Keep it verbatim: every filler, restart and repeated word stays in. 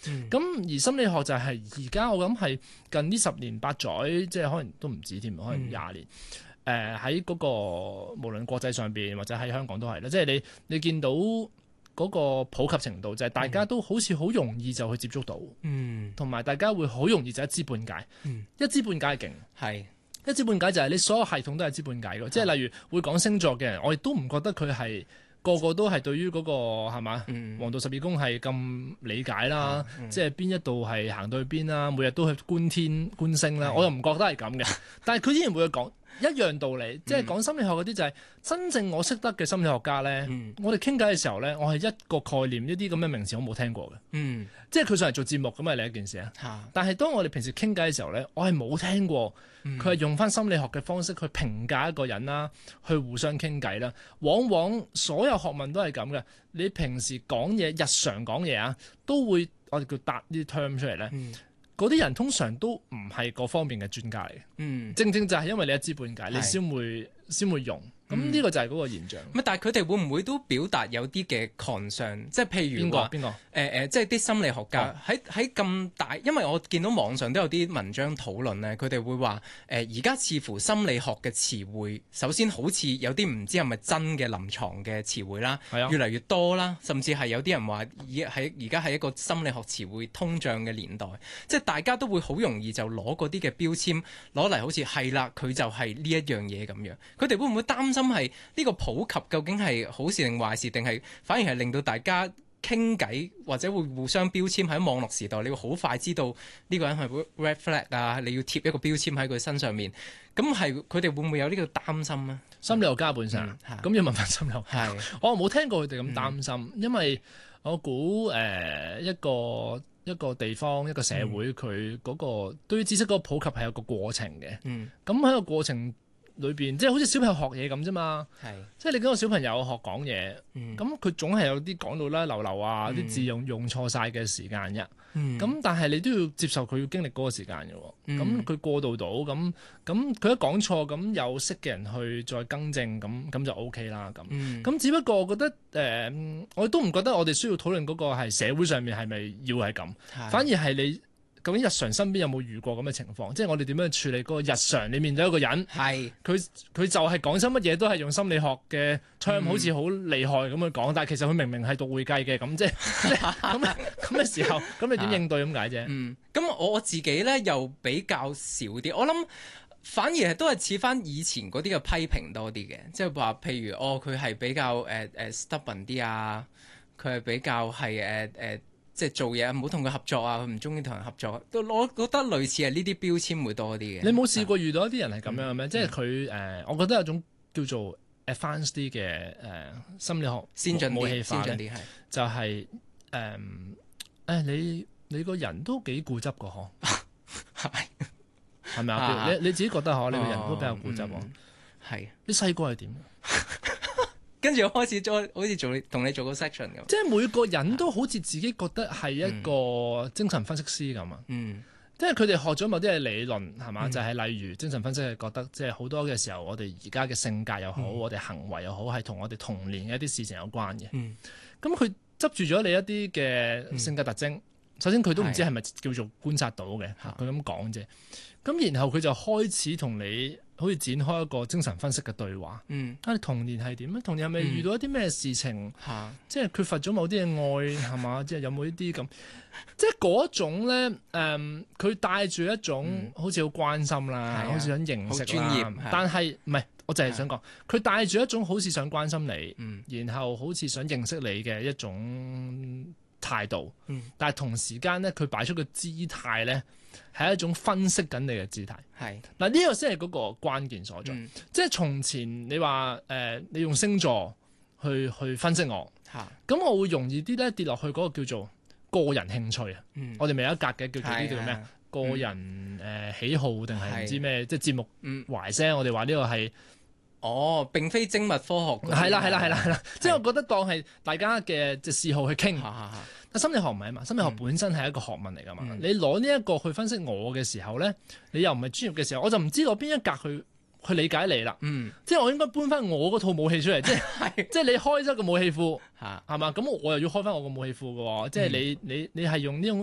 咁、嗯、而心理學就係而家我諗係近呢十年八載，即係可能都唔止添，可能廿年。誒喺嗰個無論國際上邊或者喺香港都係啦，即係你你見到嗰個普及程度就係大家都好似好容易就去接觸到，嗯，同埋大家會好容易就一知半解，嗯，一知半解係勁，係一知半解就係你所有系統都係一知半解嘅，即係例如會講星座嘅人，我亦都唔覺得佢係。個個都係對於嗰、那個係嘛，嗯、黃道十二宮係咁理解啦，嗯、即係邊一度係行到去邊啦，每日都去觀天觀星啦，的我又唔覺得係咁嘅。但係佢依然會講一樣道理，即係講心理學嗰啲就係、是、真正我識得嘅心理學家咧，嗯、我哋傾偈嘅時候咧，我係一個概念，一啲咁嘅名詞我冇聽過嘅，嗯、即係佢上嚟做節目咁係另一件事啊。嗯、但係當我哋平時傾偈嘅時候咧，我係冇聽過。佢係用翻心理學嘅方式去評價一個人啦，去互相傾偈啦。往往所有學問都係咁嘅。你平時講嘢、日常講嘢啊，都會我哋叫答呢啲 term 出嚟咧。嗰啲、嗯、人通常都唔係嗰方面嘅專家嚟嘅。嗯、正正就係因為你一知半解，是你先會先會用。咁呢、嗯、個就係嗰個現象。 咁但係佢哋會唔會都表達有啲嘅 concern？即係譬如話邊個？誒誒、呃，即係啲心理學家喺喺咁大，因為我見到網上都有啲文章討論咧，佢哋會話誒而家似乎心理學嘅詞彙，首先好似有啲唔知係咪真嘅臨床嘅詞彙啦，啊、越嚟越多啦，甚至係有啲人話而喺而家係一個心理學詞彙通脹嘅年代，即係大家都會好容易就攞嗰啲嘅標籤攞嚟，好似係啦，佢就係呢一樣嘢咁樣。佢哋會唔會擔心係呢個普及究竟係好事定壞事，定係反而係令到大家傾偈或者會互相標籤？喺網絡時代，你會好快知道呢個人係 red flag 啊，你要貼一個標籤喺佢身上面。咁係佢哋會唔會有呢個擔心咧？ 心理學家本身咁、嗯、要問翻心理學家，是我冇聽過佢哋咁擔心，嗯、因為我估誒、呃、一個一個地方一個社會佢嗰、嗯、個對於知識嗰個普及係有個過程嘅。咁喺、嗯、個過程裏邊，即係好似小朋友學嘢咁啫嘛，是即係你嗰個小朋友學講嘢，咁佢、嗯、總係有啲講到啦流流啊，啲、嗯、字用用錯晒嘅時間啫。咁、嗯、但係你都要接受佢要經歷嗰個時間嘅，咁佢、嗯、過渡到，咁咁佢一講錯，咁有識嘅人去再更正，咁咁就 O K 啦。咁咁、嗯、只不過我覺得誒、呃，我都唔覺得我哋需要討論嗰個係社會上面係咪要係咁，是反而係你。究竟日常身邊有冇遇過咁嘅情況？即係我哋點樣處理嗰個日常？你面對一個人，係佢佢就係講親乜嘢都係用心理學嘅 term，好似好厲害咁去講，但係其實佢明明係讀會計嘅，咁即係咁咁嘅時候，咁你點應對咁解啫？嗯， 咁我自己咧又比較少啲，我諗反而係都係似翻以前嗰啲嘅批評多啲嘅，即係話譬如哦，佢係比較誒誒、uh, uh, stubborn 啲啊，佢係比較係誒誒。Uh, uh, 即係做嘢唔好同佢合作啊！佢唔中意同人合作，都我覺得類似係呢啲標籤會多啲嘅。 你冇試過遇到一啲人係咁樣嘅咩？嗯、即係佢誒，我覺得有種叫做 advanced 啲嘅誒心理學先進武器化先進啲係就係誒誒你你個人都幾固執㗎嗬？係係咪啊？你你自己覺得嗬？你個人都比較固執喎。係、嗯、你細個係點？ 跟住我開始做，好似做同你做個 section 咁。即係每個人都好似自己覺得係一個精神分析師咁啊。嗯，即係佢哋學咗某啲嘅理論係嘛？嗯、就係例如精神分析係覺得，即係好多嘅時候，我哋而家嘅性格又好，嗯、我哋行為又好，係同我哋童年嘅一啲事情有關嘅。嗯，咁佢執住咗你一啲嘅性格特徵，嗯、首先佢都唔知係咪叫做觀察到嘅，佢咁講啫。咁然後佢就開始同你好似展開一個精神分析嘅對話。嗯，啊，你童年係點咧？童年係咪遇到一啲咩事情？嚇、嗯，即係缺乏咗某啲嘅愛係嘛？即係有冇呢啲咁？即係嗰種咧，誒、嗯，佢帶住一種好似好關心啦，嗯、好似想認識啦。專業，但係唔係，我就係想講，佢帶住一種好似想關心你，嗯、然後好似想認識你嘅一種態度。嗯、但係同時間咧，佢擺出個姿態咧。係一種分析緊你嘅姿態，係嗱呢個先係嗰個關鍵所在。嗯、即係從前你話誒、呃，你用星座去去分析我，咁、嗯、我會容易啲咧跌落去嗰個叫做個人興趣啊。嗯、我哋咪有一格嘅叫做呢叫咩？嗯、個人誒、呃、喜好定係唔知咩？即係節目懷聲，我哋話呢個係。 哦，並非精密科學。 係啦，係啦，係啦，係啦，即係我覺得當係大家嘅即係嗜好去傾。但心理學唔係啊嘛，心理學本身係一個學問嚟噶嘛。嗯、你攞呢一個去分析我嘅時候咧，你又唔係專業嘅時候，我就唔知攞邊一格去去理解你啦。嗯，即係我應該搬翻我嗰套武器出嚟，即係即係你開咗個武器庫，係嘛？咁我又要開翻我個武器庫嘅喎。即係你你你係用呢種